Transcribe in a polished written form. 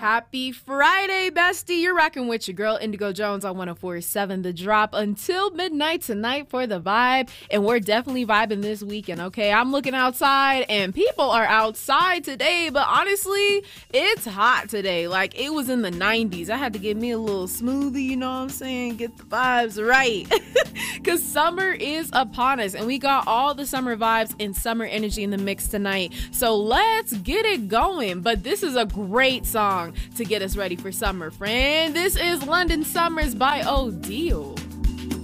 Happy Friday, bestie. You're rocking with your girl, Indigo Jones, on 104.7 The Drop until midnight tonight for the vibe. And we're definitely vibing this weekend, okay? I'm looking outside and people are outside today, but honestly, it's hot today. Like, it was in the 90s. I had to get me a little smoothie, you know what I'm saying? Get the vibes right. Because summer is upon us and we got all the summer vibes and summer energy in the mix tonight. So let's get it going. But this is a great song to get us ready for summer, friend. This is London Summers by Odile.